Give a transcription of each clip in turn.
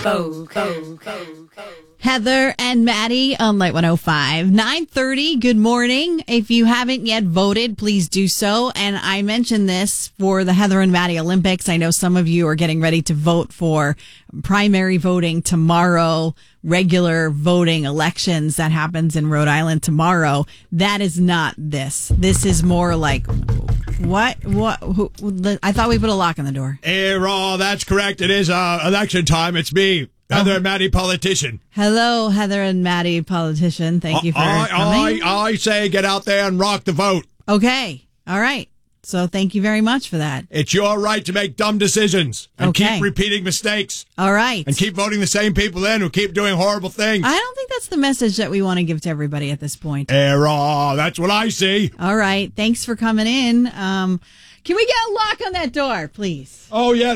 Heather and Maddie on Light 105. 9:30, good morning. If you haven't yet voted, please do so. And I mentioned this for the Heather and Maddie Olympics. I know some of you are getting ready to vote for primary voting tomorrow, regular voting elections that happens in Rhode Island tomorrow. That is not this. This is more like, what? I thought we put a lock on the door. Error, that's correct. It is election time. It's me. Heather and Maddie, politician. Hello, Heather and Maddie, politician. Thank you for coming. I say get out there and rock the vote. Okay. All right. So thank you very much for that. It's your right to make dumb decisions and Okay. keep repeating mistakes. All right. And keep voting the same people in who keep doing horrible things. I don't think that's the message that we want to give to everybody at this point. Error, that's what I see. All right. Thanks for coming in. Can we get a lock on that door, please? Oh, yeah.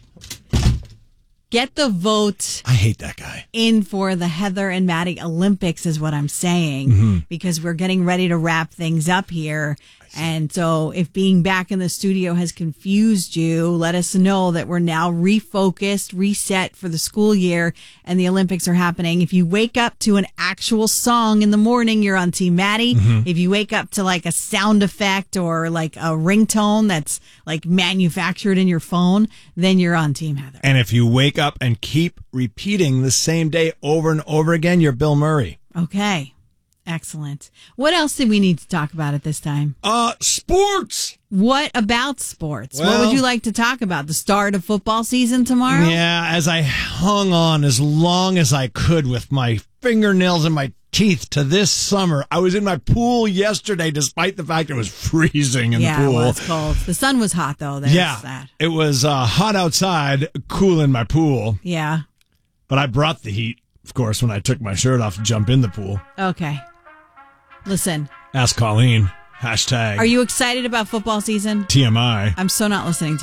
Get the vote I hate that guy. in for the Heather and Maddie Olympics is what I'm saying, because we're getting ready to wrap things up here. And so if being back in the studio has confused you, let us know that we're now refocused, reset for the school year, and the Olympics are happening. If you wake up to an actual song in the morning, you're on Team Maddie. If you wake up to like a sound effect or like a ringtone that's like manufactured in your phone, then you're on Team Heather. And if you wake up and keep repeating the same day over and over again, you're Bill Murray. Okay. Excellent. What else did we need to talk about at this time? Sports. What about sports? What Well- would you like to talk about? The start of football season tomorrow? Yeah, as I hung on as long as I could with my fingernails and my teeth to this summer. I was in my pool yesterday, despite the fact it was freezing in the Yeah, pool. well, it's cold. The sun was hot, though. There's Yeah, that. it was hot outside, cool in my pool. Yeah. But I brought the heat, of course, when I took my shirt off to jump in the pool. Okay. Listen, Ask Colleen. Hashtag are you excited about football season? TMI. I'm so not listening to